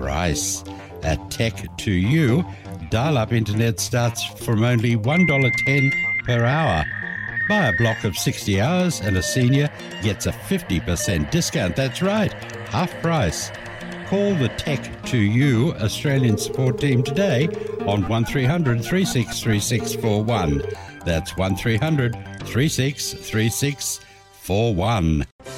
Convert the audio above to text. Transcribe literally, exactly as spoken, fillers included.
price. At Tech to You, dial-up internet starts from only one dollar ten per hour. Buy a block of sixty hours and a senior gets a fifty percent discount. That's right, half price. Call the Tech to You Australian support team today on one three hundred, three six three six four one. That's one three hundred, three six three six four one.